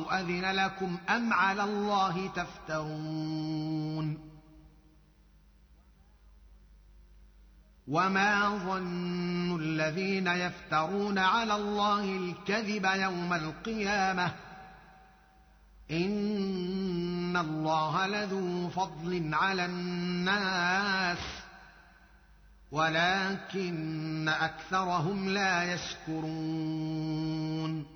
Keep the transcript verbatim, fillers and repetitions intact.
الله أذن لكم أم على الله تفترون وما ظن الذين يفترون على الله الكذب يوم القيامة إن الله لذو فضل على الناس ولكن أكثرهم لا يشكرون